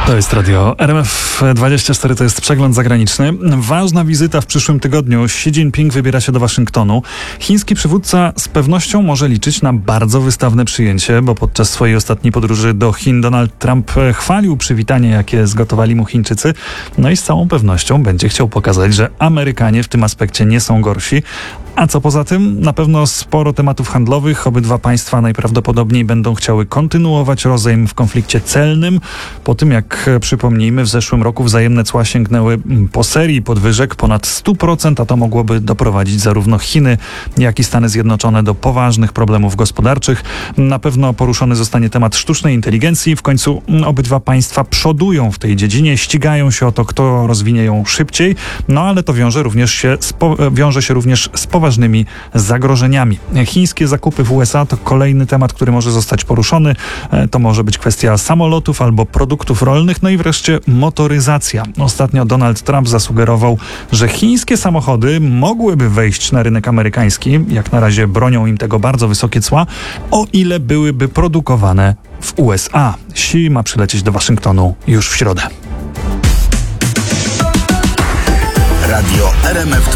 To jest radio RMF24, to jest przegląd zagraniczny. Ważna wizyta w przyszłym tygodniu. Xi Jinping wybiera się do Waszyngtonu. Chiński przywódca z pewnością może liczyć na bardzo wystawne przyjęcie, bo podczas swojej ostatniej podróży do Chin Donald Trump chwalił przywitanie, jakie zgotowali mu Chińczycy. No i z całą pewnością będzie chciał pokazać, że Amerykanie w tym aspekcie nie są gorsi. A co poza tym? Na pewno sporo tematów handlowych. Obydwa państwa najprawdopodobniej będą chciały kontynuować rozejm w konflikcie celnym. Po tym, jak przypomnijmy, w zeszłym roku wzajemne cła sięgnęły po serii podwyżek ponad 100%, a to mogłoby doprowadzić zarówno Chiny, jak i Stany Zjednoczone do poważnych problemów gospodarczych. Na pewno poruszony zostanie temat sztucznej inteligencji. W końcu obydwa państwa przodują w tej dziedzinie, ścigają się o to, kto rozwinie ją szybciej. No ale to wiąże się również z poważnymi zagrożeniami. Chińskie zakupy w USA to kolejny temat, który może zostać poruszony. To może być kwestia samolotów albo produktów rolnych, no i wreszcie motoryzacja. Ostatnio Donald Trump zasugerował, że chińskie samochody mogłyby wejść na rynek amerykański. Jak na razie bronią im tego bardzo wysokie cła, o ile byłyby produkowane w USA. Xi ma przylecieć do Waszyngtonu już w środę. Radio RMF24.